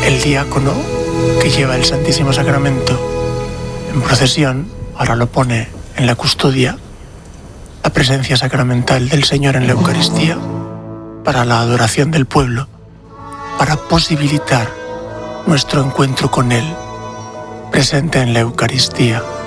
El diácono que lleva el Santísimo Sacramento en procesión ahora lo pone en la custodia, la presencia sacramental del Señor en la Eucaristía, para la adoración del pueblo, para posibilitar nuestro encuentro con Él, presente en la Eucaristía.